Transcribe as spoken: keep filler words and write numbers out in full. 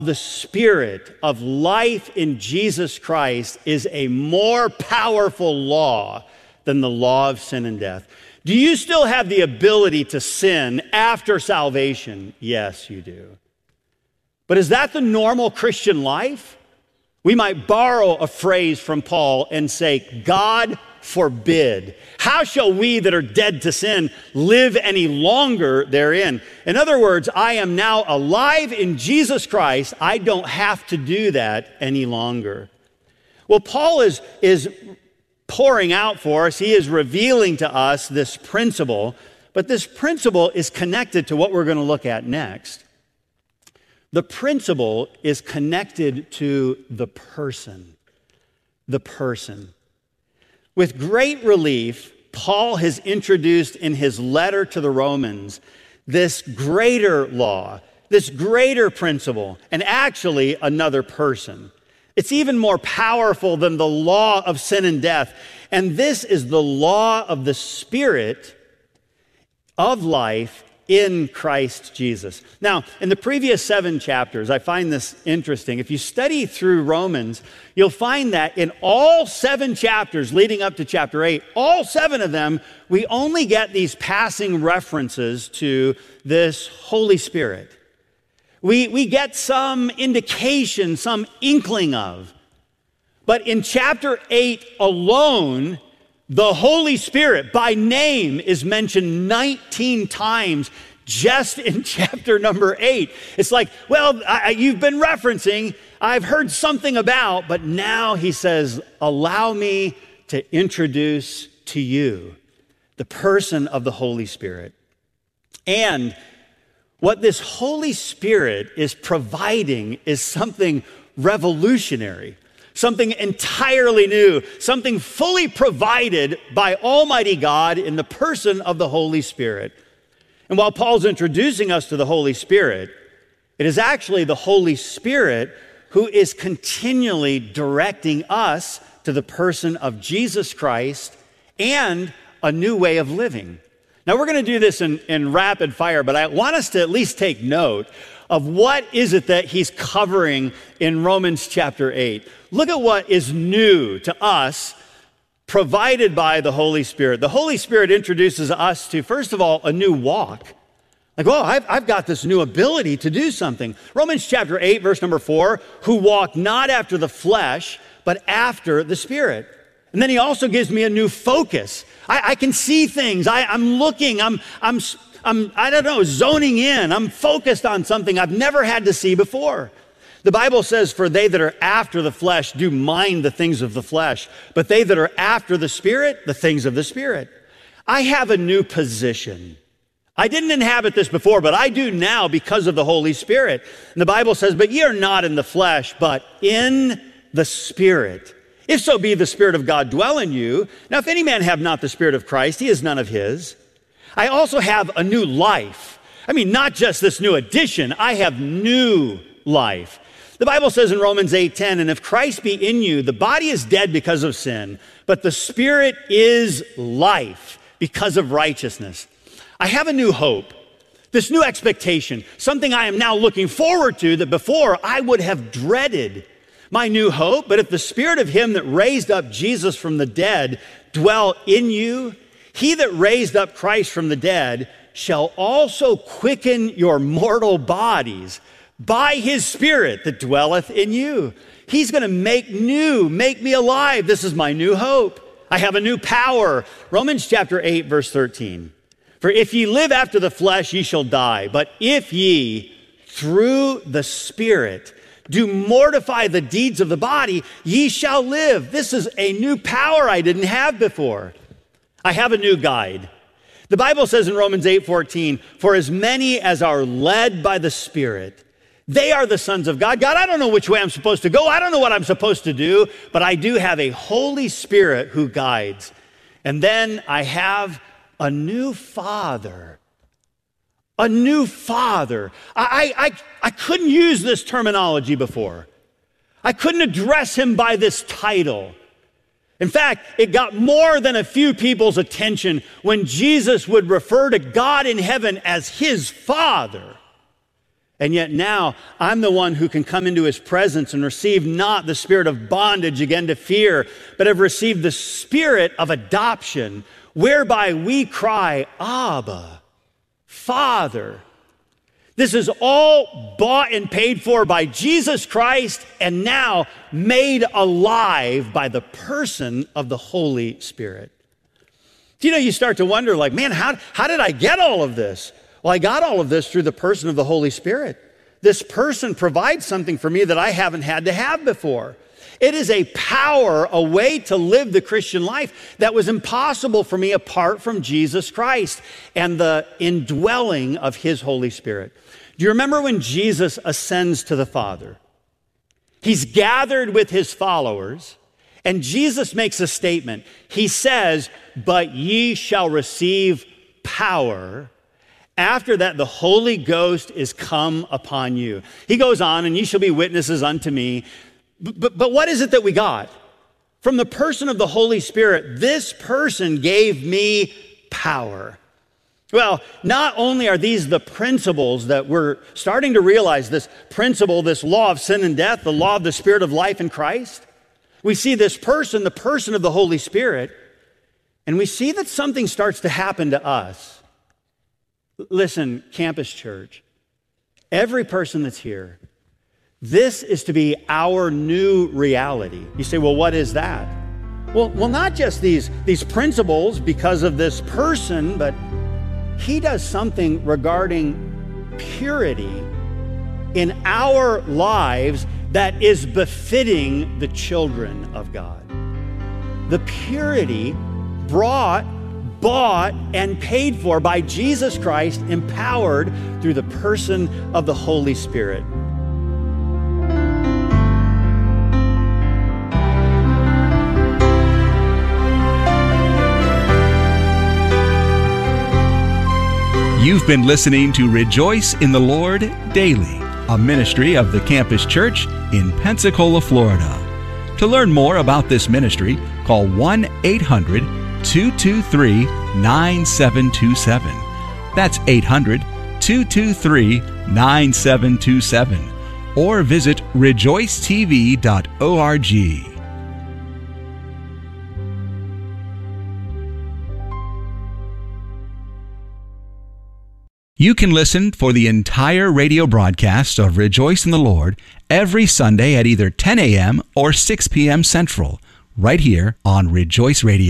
the Spirit of life in Jesus Christ is a more powerful law than the law of sin and death. Do you still have the ability to sin after salvation? Yes, you do. But is that the normal Christian life? We might borrow a phrase from Paul and say, God forbid. How shall we that are dead to sin live any longer therein? In other words, I am now alive in Jesus Christ. I don't have to do that any longer. Well, Paul is, is pouring out for us. He is revealing to us this principle, but this principle is connected to what we're going to look at next. The principle is connected to the person. The person. With great relief, Paul has introduced in his letter to the Romans this greater law, this greater principle, and actually another person. It's even more powerful than the law of sin and death. And this is the law of the Spirit of life in Christ Jesus. Now, in the previous seven chapters, I find this interesting. If you study through Romans, you'll find that in all seven chapters leading up to chapter eight, all seven of them, we only get these passing references to this Holy Spirit. We, we get some indication, some inkling of. But in chapter eight alone, the Holy Spirit by name is mentioned nineteen times just in chapter number eight. It's like, well, I, you've been referencing, I've heard something about, but now he says, allow me to introduce to you the person of the Holy Spirit. And what this Holy Spirit is providing is something revolutionary. Something entirely new, something fully provided by Almighty God in the person of the Holy Spirit. And while Paul's introducing us to the Holy Spirit, it is actually the Holy Spirit who is continually directing us to the person of Jesus Christ and a new way of living. Now, we're going to do this in, in rapid fire, but I want us to at least take note of what is it that he's covering in Romans chapter eight. Look at what is new to us, provided by the Holy Spirit. The Holy Spirit introduces us to, first of all, a new walk. Like, oh, I've, I've got this new ability to do something. Romans chapter eight, verse number four, who walk not after the flesh, but after the Spirit. And then he also gives me a new focus. I, I can see things. I, I'm looking. I'm, I'm, I'm, I don't know, zoning in. I'm focused on something I've never had to see before. The Bible says, for they that are after the flesh do mind the things of the flesh, but they that are after the Spirit, the things of the Spirit. I have a new position. I didn't inhabit this before, but I do now because of the Holy Spirit. And the Bible says, but ye are not in the flesh, but in the Spirit. If so be the Spirit of God dwell in you. Now, if any man have not the Spirit of Christ, he is none of his. I also have a new life. I mean, not just this new addition, I have new life. The Bible says in Romans eight ten, and if Christ be in you, the body is dead because of sin, but the Spirit is life because of righteousness. I have a new hope, this new expectation, something I am now looking forward to that before I would have dreaded. My new hope, but if the Spirit of him that raised up Jesus from the dead dwell in you, he that raised up Christ from the dead shall also quicken your mortal bodies by his Spirit that dwelleth in you. He's going to make new, make me alive. This is my new hope. I have a new power. Romans chapter eight, verse thirteen. For if ye live after the flesh, ye shall die. But if ye through the Spirit do mortify the deeds of the body, ye shall live. This is a new power I didn't have before. I have a new guide. The Bible says in Romans eight fourteen, for as many as are led by the Spirit, they are the sons of God. God, I don't know which way I'm supposed to go. I don't know what I'm supposed to do, but I do have a Holy Spirit who guides. And then I have a new Father. A new Father. I, I, I couldn't use this terminology before. I couldn't address him by this title. In fact, it got more than a few people's attention when Jesus would refer to God in heaven as his Father. And yet now I'm the one who can come into his presence and receive not the spirit of bondage again to fear, but have received the spirit of adoption, whereby we cry, Abba, Father. This is all bought and paid for by Jesus Christ and now made alive by the person of the Holy Spirit. You know, you start to wonder, like, man, how, how did I get all of this? Well, I got all of this through the person of the Holy Spirit. This person provides something for me that I haven't had to have before. It is a power, a way to live the Christian life that was impossible for me apart from Jesus Christ and the indwelling of his Holy Spirit. Do you remember when Jesus ascends to the Father? He's gathered with his followers, and Jesus makes a statement. He says, "But ye shall receive power. After that, the Holy Ghost is come upon you." He goes on, "and ye shall be witnesses unto me." But, but, but what is it that we got? From the person of the Holy Spirit, this person gave me power. Well, not only are these the principles that we're starting to realize, this principle, this law of sin and death, the law of the Spirit of life in Christ, we see this person, the person of the Holy Spirit, and we see that something starts to happen to us. Listen, Campus Church, every person that's here, this is to be our new reality. You say, well, what is that? Well, well, not just these, these principles because of this person, but he does something regarding purity in our lives that is befitting the children of God. The purity brought bought and paid for by Jesus Christ, empowered through the person of the Holy Spirit. You've been listening to Rejoice in the Lord Daily, a ministry of the Campus Church in Pensacola, Florida. To learn more about this ministry, call one eight hundred two two three nine seven two seven. That's eight hundred two two three nine seven two seven. Or visit rejoice t v dot org. You can listen for the entire radio broadcast of Rejoice in the Lord every Sunday at either ten a.m. or six p.m. Central, right here on Rejoice Radio.